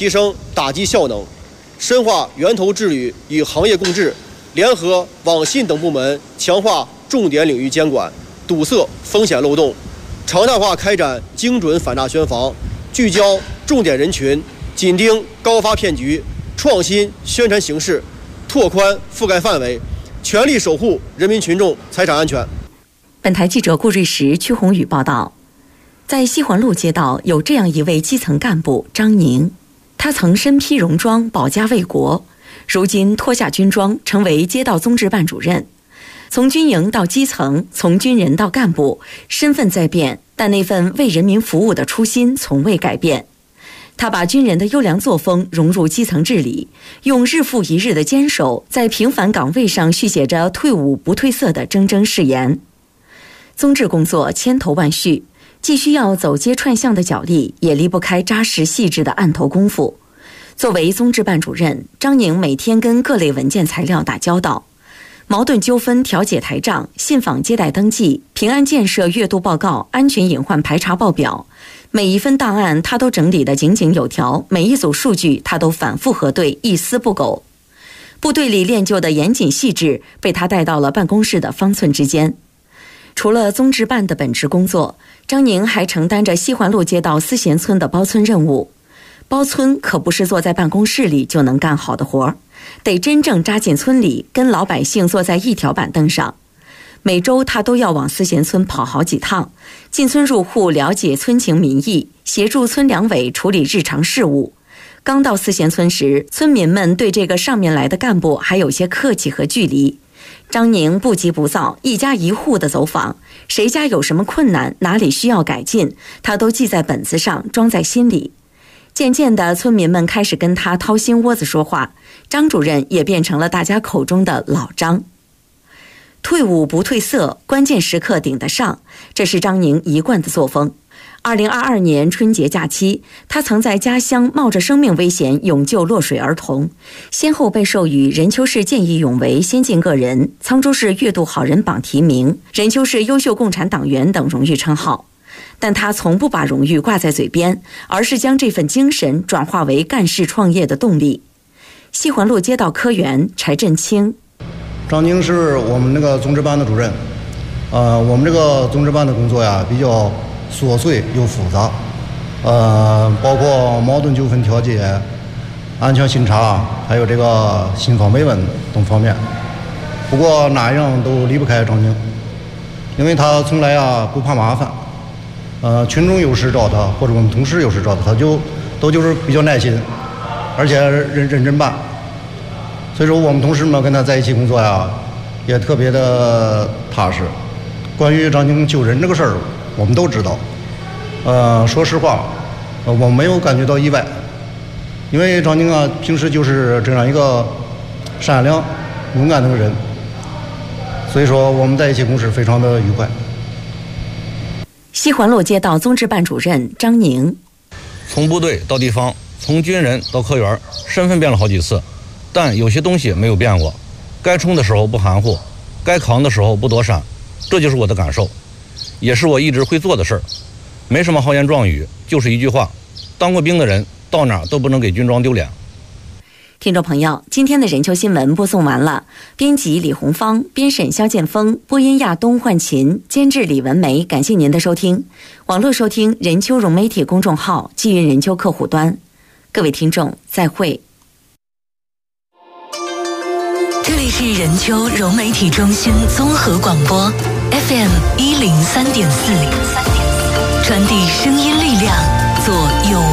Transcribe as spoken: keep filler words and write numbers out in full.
提升打击效能，深化源头治理与行业共治，联合网信等部门强化重点领域监管，堵塞风险漏洞，常态化开展精准反诈宣防，聚焦重点人群，紧盯高发骗局，创新宣传形式，拓宽覆盖范围，全力守护人民群众财产安全。 本台记者顾瑞石、屈宏宇报道。在西环路街道有这样一位基层干部张宁，他曾身披戎装保家卫国，如今脱下军装成为街道综治办主任。从军营到基层，从军人到干部，身份在变，但那份为人民服务的初心从未改变。他把军人的优良作风融入基层治理，用日复一日的坚守，在平凡岗位上续写着退伍不褪色的铮铮誓言。综治工作千头万绪，既需要走街串巷的角力，也离不开扎实细致的案头功夫。作为综治办主任，张宁每天跟各类文件材料打交道，矛盾纠纷调解台账、信访接待登记、平安建设月度报告、安全隐患排查报表，每一份档案他都整理得井井有条，每一组数据他都反复核对，一丝不苟。部队里练就的严谨细致被他带到了办公室的方寸之间。除了综治办的本职工作，张宁还承担着西环路街道思贤村的包村任务。包村可不是坐在办公室里就能干好的活儿，得真正扎进村里，跟老百姓坐在一条板凳上。每周他都要往思贤村跑好几趟，进村入户了解村情民意，协助村两委处理日常事务。刚到思贤村时，村民们对这个上面来的干部还有些客气和距离。张宁不急不躁，一家一户的走访，谁家有什么困难，哪里需要改进，他都记在本子上，装在心里。渐渐的，村民们开始跟他掏心窝子说话，张主任也变成了大家口中的老张。退伍不褪色，关键时刻顶得上，这是张宁一贯的作风。二零二二年春节假期，他曾在家乡冒着生命危险勇救落水儿童，先后被授予任丘市见义勇为先进个人、沧州市月度好人榜提名、任丘市优秀共产党员等荣誉称号。但他从不把荣誉挂在嘴边，而是将这份精神转化为干事创业的动力。西环路街道科员柴振清， 张宁是我们那个综治办的主任，呃，我们这个综治办的工作呀比较琐碎又复杂，呃，包括矛盾纠纷调解、安全巡查，还有这个信访慰问等方面。不过哪样都离不开张宁，因为他从来啊不怕麻烦，呃，群众有事找他，或者我们同事有事找他，他就都就是比较耐心，而且认认真办。所以说我们同事们跟他在一起工作呀，也特别的踏实。关于张宁救人这个事儿，我们都知道，呃，说实话，呃，我没有感觉到意外，因为张宁啊，平时就是这样一个善良、勇敢的个人，所以说我们在一起共事非常的愉快。 西环路街道综治办主任张宁， 从部队到地方，从军人到科员，身份变了好几次，但有些东西没有变过，该冲的时候不含糊，该扛的时候不躲闪，这就是我的感受。也是我一直会做的事儿，没什么豪言壮语，就是一句话：当过兵的人到哪都不能给军装丢脸。 听众朋友，今天的人球新闻播送完了，编辑李红芳，编审肖建峰，播音亚东焕琴，监制李文梅。感谢您的收听，网络收听人球融媒体公众号，基云人球客户端。各位听众，再会。 这里是人球融媒体中心综合广播 F M 一零三点四，传递声音力量，做有